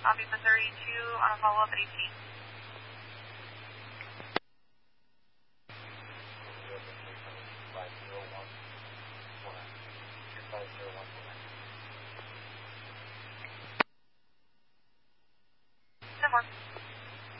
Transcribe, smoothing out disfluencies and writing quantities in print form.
Copy for 32 on a follow-up at 18. No more.